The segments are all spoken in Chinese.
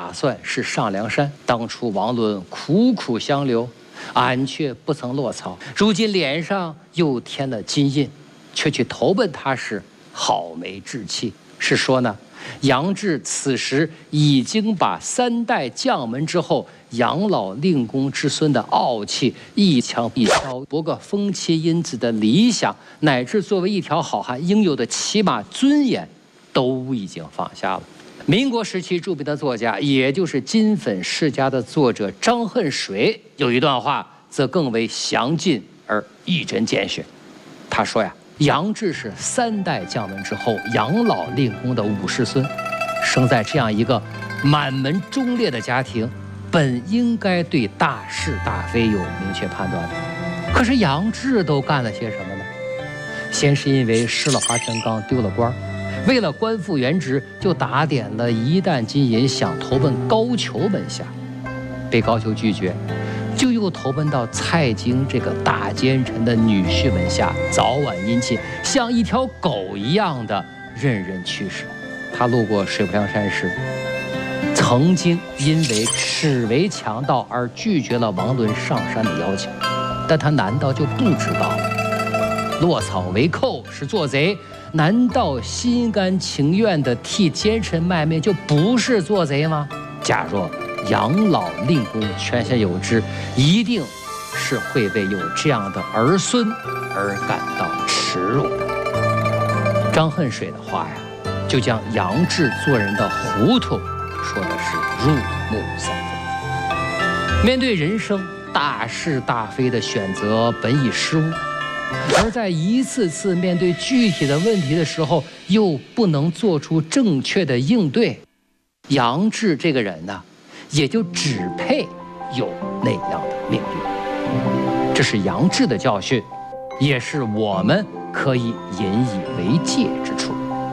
打算是上梁山。当初王伦苦苦相留，俺却不曾落草。如今脸上又添了金印，却去投奔他时，好没志气。是说呢，杨志此时已经把3代将门之后养老令公之孙的傲气、一枪一刀博个封妻荫子的理想，乃至作为一条好汉应有的起码尊严，都已经放下了。民国时期著名的作家，也就是《金粉世家》的作者张恨水，有一段话则更为详尽而一针见血。他说呀，杨志是3代将门之后养老令公的5世孙，生在这样一个满门忠烈的家庭，本应该对大是大非有明确判断的。可是杨志都干了些什么呢？先是因为失了花田岗，丢了官，为了官复原职，就打点了1担金银，想投奔高俅门下，被高俅拒绝，就又投奔到蔡京这个大奸臣的女婿门下，早晚殷勤，像一条狗一样的任人驱使。他路过水泊梁山时，曾经因为耻为强盗而拒绝了王伦上山的邀请，但他难道就不知道落草为寇是做贼？难道心甘情愿地替奸臣卖命就不是做贼吗？假若养老令公泉下有知，一定是会为有这样的儿孙而感到耻辱的。张恨水的话呀，就将杨志做人的糊涂说的是入木三分。面对人生大是大非的选择，本已失误，而在一次次面对具体的问题的时候，又不能做出正确的应对，杨志这个人呢，也就只配有那样的命运。这是杨志的教训，也是我们可以引以为戒之处。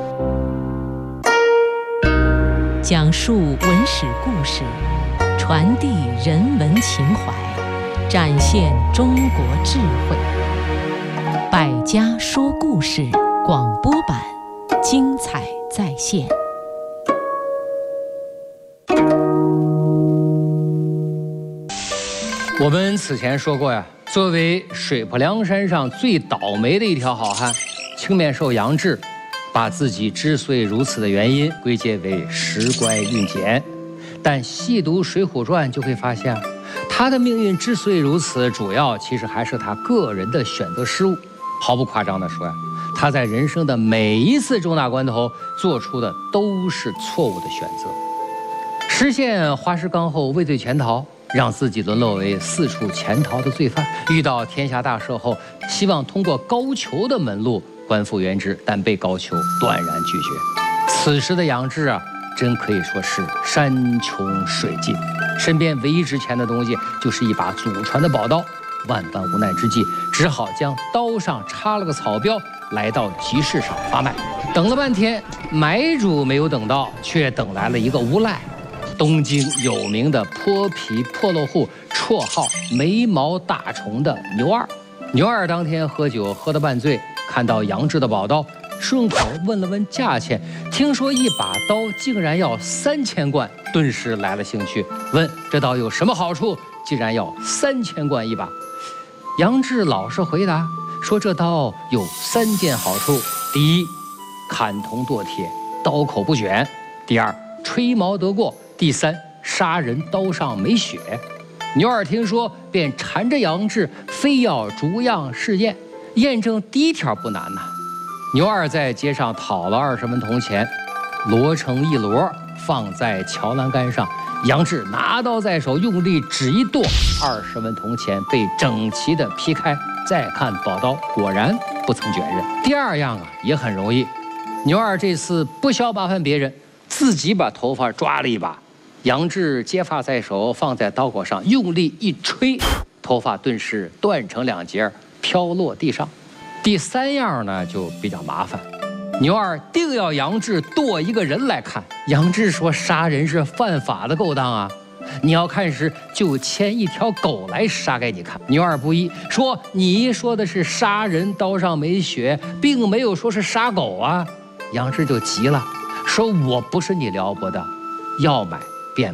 讲述文史故事，传递人文情怀，展现中国智慧。百家说故事广播版，精彩再现。 我们此前说过呀，作为水泊梁山上最倒霉的一条好汉，青面兽杨志，把自己之所以如此的原因归结为时乖运简。但细读《水浒传》就会发现，他的命运之所以如此，主要其实还是他个人的选择失误。毫不夸张地说呀，他在人生的每一次重大关头做出的都是错误的选择。实现花石纲后畏罪潜逃，让自己沦落为四处潜逃的罪犯。遇到天下大赦后，希望通过高俅的门路官复原职，但被高俅断然拒绝。此时的杨志啊，真可以说是山穷水尽，身边唯一值钱的东西就是一把祖传的宝刀。万般无奈之际，只好将刀上插了个草标，来到集市上发卖。等了半天，买主没有等到，却等来了一个无赖，东京有名的泼皮破落户，绰号眉毛大虫的牛二。牛二当天喝酒喝得半醉，看到杨志的宝刀，顺口问了问价钱，听说一把刀竟然要3000贯，顿时来了兴趣，问这刀有什么好处，竟然要3000贯一把。杨志老实回答说，这刀有3件好处：第一，砍铜剁铁，刀口不卷；第二，吹毛得过；第三，杀人刀上没血。牛二听说，便缠着杨志，非要逐样试验。验证第一条不难呐。牛二在街上讨了20文铜钱，摞成一摞，放在桥栏杆上。杨志拿刀在手，用力只一剁，20文铜钱被整齐地劈开。再看宝刀，果然不曾卷刃。第二样啊，也很容易。牛二这次不消麻烦别人，自己把头发抓了一把。杨志接发在手，放在刀口上，用力一吹，头发顿时断成2截，飘落地上。第3样呢，就比较麻烦。牛二定要杨志剁一个人来看。杨志说，杀人是犯法的勾当啊，你要看时就牵一条狗来杀给你看。牛二不依，说你说的是杀人刀上没血，并没有说是杀狗啊。杨志就急了，说我不是你撩拨的，要买